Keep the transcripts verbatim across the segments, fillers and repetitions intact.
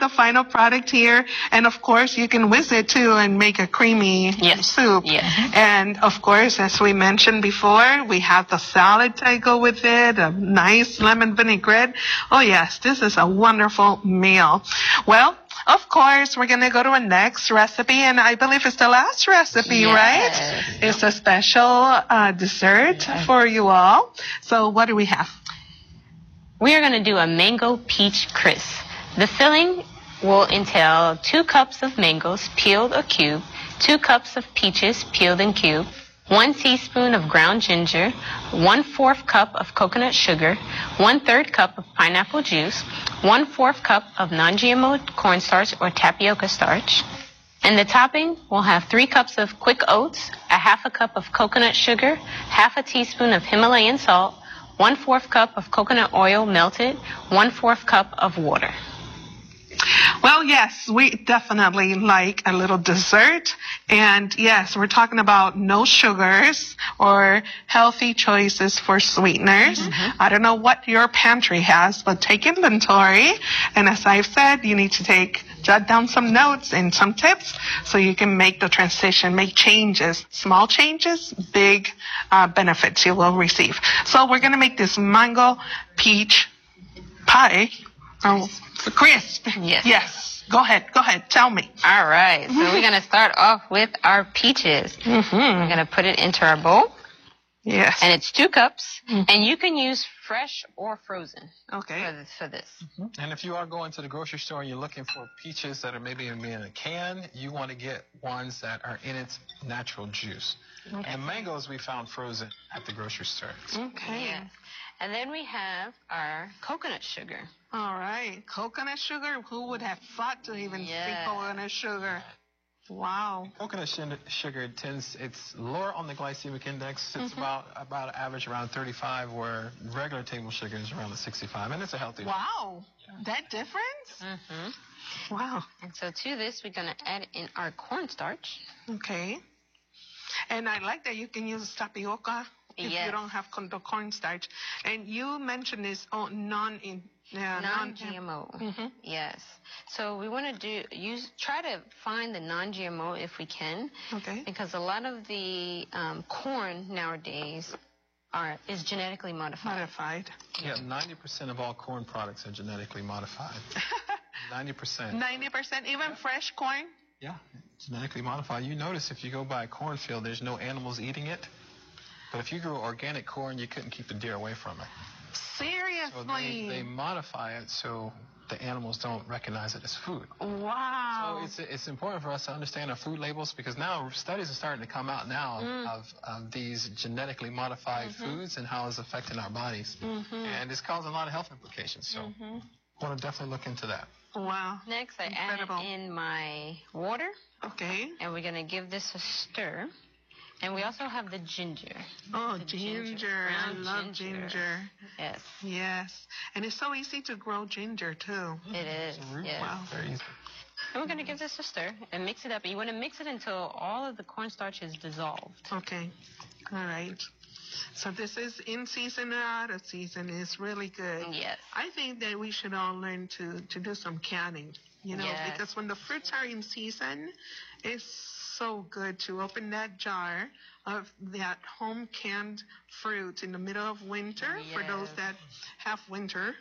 the final product here. And of course, you can whisk it too and make a creamy yes. soup. Yes. And of course, as we mentioned before, we have the salad to go with it, a nice lemon vinaigrette. Oh yes, this is a wonderful meal. Well, of course, we're going to go to our next recipe, and I believe it's the last recipe, yes. right? It's a special uh, dessert yes. for you all. So what do we have? We are going to do a mango peach crisp. The filling will entail two cups of mangoes peeled or cubed, two cups of peaches peeled and cubed, one teaspoon of ground ginger, one-fourth cup of coconut sugar, one-third cup of pineapple juice, one-fourth cup of non-G M O cornstarch or tapioca starch. And the topping will have three cups of quick oats, a half a cup of coconut sugar, half a teaspoon of Himalayan salt, one-fourth cup of coconut oil melted, one-fourth cup of water. Well, yes, we definitely like a little dessert. And yes, we're talking about no sugars or healthy choices for sweeteners. Mm-hmm. I don't know what your pantry has, but take inventory. And as I've said, you need to take, jot down some notes and some tips so you can make the transition, make changes, small changes, big uh, benefits you will receive. So we're going to make this mango peach pie. Oh, crisp. Yes. Yes. Go ahead. Go ahead. Tell me. All right. So we're going to start off with our peaches. Mm-hmm. We're going to put it into our bowl. Yes. And it's two cups. Mm-hmm. And you can use fresh or frozen. Okay. For this. For this. Mm-hmm. And if you are going to the grocery store and you're looking for peaches that are maybe in a can, you want to get ones that are in its natural juice. Okay. And mangoes we found frozen at the grocery store. Okay. Yes. And then we have our coconut sugar. All right. Coconut sugar? Who would have thought to even yeah. speak coconut sugar? Wow. Coconut sugar tends, it's lower on the glycemic index. It's mm-hmm. about about an average around thirty-five, where regular table sugar is around the sixty-five, and it's a healthy. Wow. Yeah. That difference? Mm-hmm. Wow. And so to this, we're going to add in our cornstarch. Okay. And I like that you can use tapioca if yes. you don't have the cornstarch. And you mentioned this oh, non in yeah, non-G M O. Mm-hmm. Yes. So we want to do use try to find the non-G M O if we can. Okay. Because a lot of the um, corn nowadays are is genetically modified. Modified. Yeah, ninety percent of all corn products are genetically modified. ninety percent. ninety percent, even yeah. fresh corn? Yeah, genetically modified. You notice if you go by a cornfield, there's no animals eating it. But if you grew organic corn, you couldn't keep the deer away from it. Seriously? So they, they modify it so the animals don't recognize it as food. Wow. So it's it's important for us to understand our food labels, because now studies are starting to come out now mm. of, of these genetically modified mm-hmm. foods and how it's affecting our bodies. Mm-hmm. And it's causing a lot of health implications. So mm-hmm. I want to definitely look into that. Wow. Next, I Incredible. add in my water. Okay. And we're going to give this a stir. And we also have the ginger. Oh, the ginger. ginger. I love ginger. ginger. Yes. Yes. And it's so easy to grow ginger, too. It is. Yes. Wow. Very easy. And we're going to give this a stir and mix it up. You want to mix it until all of the cornstarch is dissolved. Okay. All right. So this is in season or out of season. It's really good. Yes. I think that we should all learn to, to do some canning, you know, yes. because when the fruits are in season, it's so good to open that jar of that home canned fruit in the middle of winter yes. for those that have winter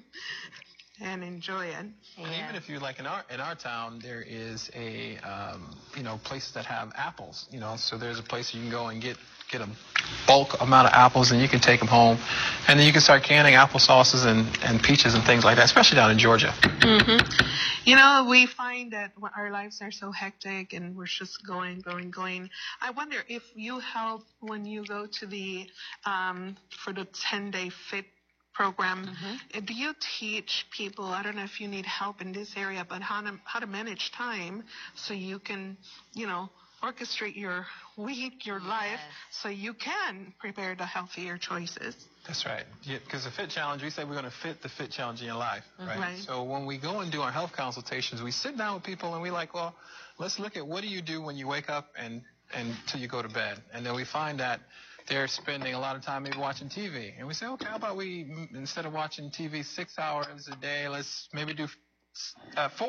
and enjoy it. Yeah. And even if you like in our in our town, there is a um, you know places that have apples. You know, so there's a place you can go and get get a bulk amount of apples, and you can take them home, and then you can start canning apple sauces and, and peaches and things like that, especially down in Georgia. Mm-hmm. You know, we find that our lives are so hectic and we're just going, going, going. I wonder if you help when you go to the, um, for the ten-day fit program, mm-hmm. do you teach people, I don't know if you need help in this area, but how to, how to manage time so you can, you know, orchestrate your week, your life, yes. so you can prepare the healthier choices. That's right. Because yeah, the Fit Challenge, we say we're going to fit the Fit Challenge in your life, mm-hmm. right? right? So when we go and do our health consultations, we sit down with people and we like, well, let's look at what do you do when you wake up and and till you go to bed. And then we find that they're spending a lot of time maybe watching T V. And we say, okay, how about we, instead of watching T V six hours a day, let's maybe do uh, four